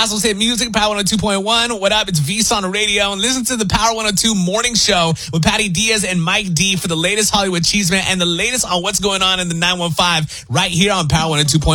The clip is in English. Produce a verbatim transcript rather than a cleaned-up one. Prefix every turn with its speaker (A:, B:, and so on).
A: Gospel's Hit Music, Power one oh two point one. What up? It's V's on the radio. And listen to the Power one oh two Morning Show with Patty Diaz and Mike D for the latest Hollywood Cheeseman and the latest on what's going on in the nine one five right here on Power one oh two point one.